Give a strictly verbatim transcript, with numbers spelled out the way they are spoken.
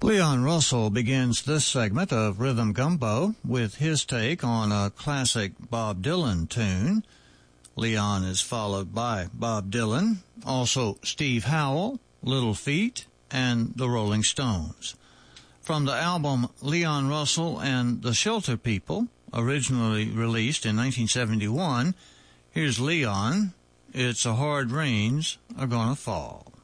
Leon Russell begins this segment of Rhythm Gumbo with his take on a classic Bob Dylan tune. Leon is followed by Bob Dylan, also Steve Howell, Little Feat, and the Rolling Stones. From the album Leon Russell and the Shelter People, originally released in nineteen seventy-one, here's Leon, It's a Hard Rains Are Gonna Fall.